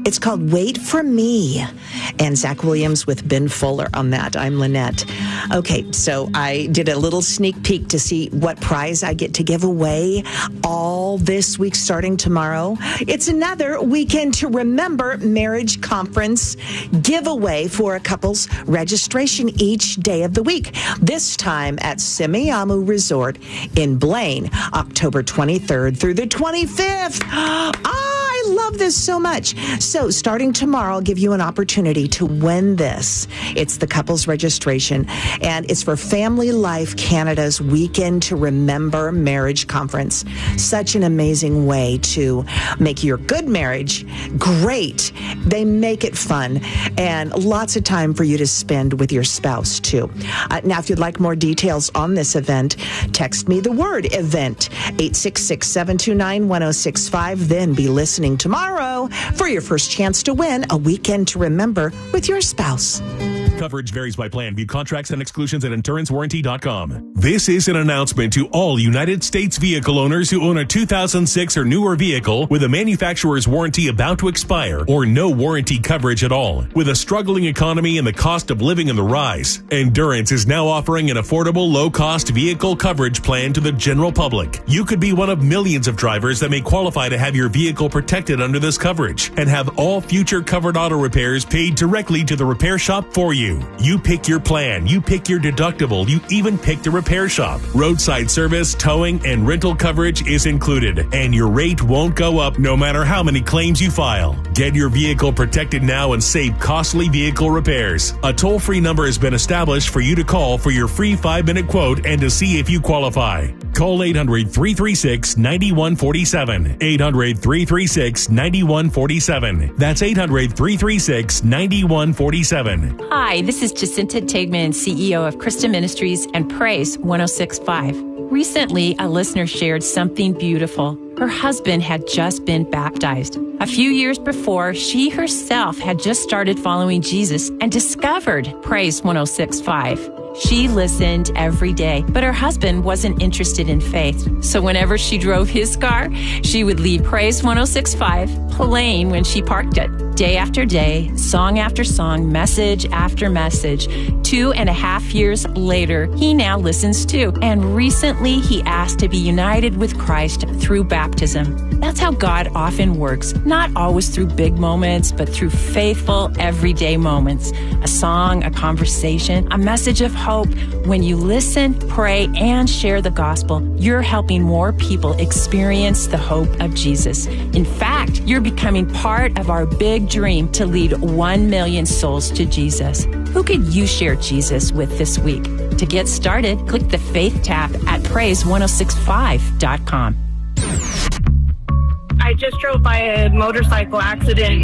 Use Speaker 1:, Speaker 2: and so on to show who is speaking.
Speaker 1: It's called Wait for Me. And Zach Williams with Ben Fuller on that. I'm Lynette. Okay, so I did a little sneak peek to see what prize I get to give away all this week starting tomorrow. It's another Weekend to Remember Marriage Conference giveaway for a couple's registration each day of the week. This time at Semiahmoo Resort in Blaine, October 23rd through the 25th. I love this so much. So starting tomorrow, I'll give you an opportunity to win this. It's the couple's registration, and it's for Family Life Canada's Weekend to Remember Marriage Conference. Such an amazing way to make your good marriage great. They make it fun and lots of time for you to spend with your spouse, too. Now, if you'd like more details on this event, text me the word event, 866-729-1065. Then be listening tomorrow for your first chance to win a Weekend to Remember with your spouse.
Speaker 2: Coverage varies by plan. View contracts and exclusions at insurancewarranty.com. This is an announcement to all United States vehicle owners who own a 2006 or newer vehicle with a manufacturer's warranty about to expire or no warranty coverage at all. With a struggling economy and the cost of living on the rise, Endurance is now offering an affordable, low-cost vehicle coverage plan to the general public. You could be one of millions of drivers that may qualify to have your vehicle protected under this coverage and have all future covered auto repairs paid directly to the repair shop for you. You pick your plan, you pick your deductible, you even pick the repair shop. Roadside service, towing, and rental coverage is included, and your rate won't go up no matter how many claims you file. Get your vehicle protected now and save costly vehicle repairs. A toll-free number has been established for you to call for your free 5-minute quote and to see if you qualify. Call 800-336-9147. 800-336-9147. That's 800-336-9147.
Speaker 3: Hi, this is Jacinta Tigman, CEO of Christa Ministries and Praise 106.5. Recently, a listener shared something beautiful. Her husband had just been baptized. A few years before, she herself had just started following Jesus and discovered Praise 106.5. She listened every day, but her husband wasn't interested in faith. So whenever she drove his car, she would leave Praise 106.5 playing when she parked it. Day after day, song after song, message after message. 2.5 years later, he now listens too. And recently, he asked to be united with Christ through baptism. That's how God often works, not always through big moments, but through faithful, everyday moments. A song, a conversation, a message of hope. When you listen, pray, and share the gospel, you're helping more people experience the hope of Jesus. In fact, you're becoming part of our big dream to lead 1 million souls to Jesus. Who could you share Jesus with this week? To get started, click the Faith tab at praise1065.com.
Speaker 4: I just drove by a motorcycle accident